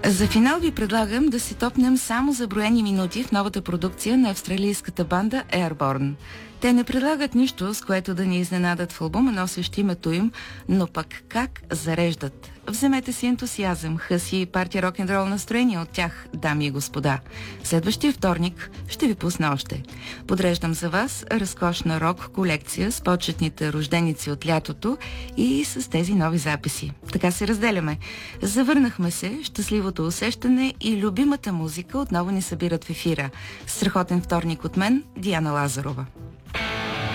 За финал ви предлагам да се топнем само за броени минути в новата продукция на австралийската банда Airborne. Те не предлагат нищо, с което да ни изненадат в албума, носещ името им, но пък как зареждат. Вземете си ентусиазъм, хъси и партия рок-н-рол настроение от тях, дами и господа. Следващия вторник ще ви пусна още. Подреждам за вас разкошна рок-колекция с почетните рожденици от лятото и с тези нови записи. Така се разделяме. Завърнахме се, щастливото усещане и любимата музика отново ни събират в ефира. Страхотен вторник от мен, Диана Лазарова.